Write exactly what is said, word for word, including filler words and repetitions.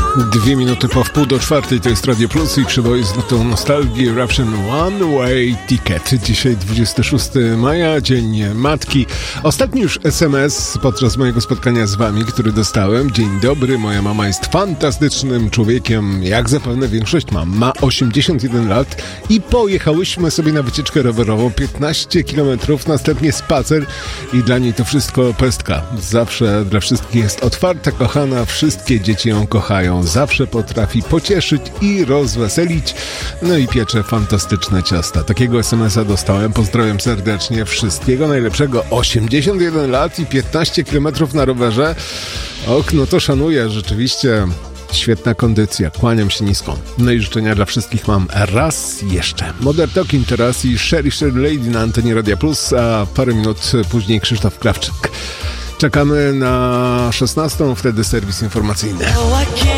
Dwie minuty po wpół do czwartej, to jest Radio Plus i przyboi z nutą nostalgii Eruption One Way Ticket. Dzisiaj dwudziestego szóstego maja, Dzień Matki. Ostatni już es em es podczas mojego spotkania z wami, który dostałem. Dzień dobry, moja mama jest fantastycznym człowiekiem, jak zapewne większość mam. Ma osiemdziesiąt jeden lat i pojechałyśmy sobie na wycieczkę rowerową, piętnaście kilometrów, następnie spacer i dla niej to wszystko pestka. Zawsze dla wszystkich jest otwarta, kochana, wszystkie dzieci ją kochają. Zawsze potrafi pocieszyć i rozweselić. No i piecze fantastyczne ciasta. Takiego es em es a dostałem. Pozdrawiam serdecznie. Wszystkiego najlepszego. osiemdziesiąt jeden lat i piętnaście kilometrów na rowerze. Och, no to szanuję. Rzeczywiście świetna kondycja. Kłaniam się nisko. No i życzenia dla wszystkich mam raz jeszcze. Modern Talking teraz i Sherry Sherry Lady na antenie Radia Plus, a parę minut później Krzysztof Krawczyk. Czekamy na szesnastą, wtedy serwis informacyjny.